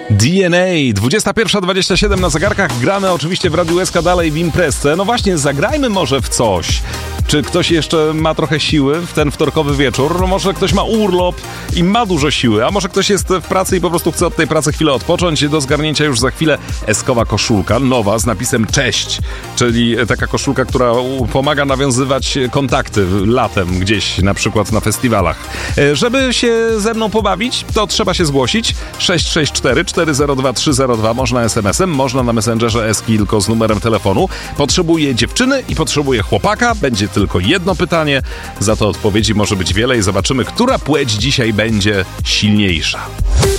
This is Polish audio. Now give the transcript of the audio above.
DNA, 21:27 na zegarkach, gramy oczywiście w Radiu SK dalej w imprezce. No właśnie, zagrajmy może w coś. Czy ktoś jeszcze ma trochę siły w ten wtorkowy wieczór? Może ktoś ma urlop i ma dużo siły, a może ktoś jest w pracy i po prostu chce od tej pracy chwilę odpocząć. Do zgarnięcia już za chwilę eskowa koszulka, nowa, z napisem cześć, czyli taka koszulka, która pomaga nawiązywać kontakty latem gdzieś, na przykład na festiwalach. Żeby się ze mną pobawić, to trzeba się zgłosić. 664 402 302, można SMS-em, można na Messengerze Eski tylko z numerem telefonu. Potrzebuję dziewczyny i potrzebuję chłopaka. Będzie tylko jedno pytanie, za to odpowiedzi może być wiele i zobaczymy, która płeć dzisiaj będzie silniejsza.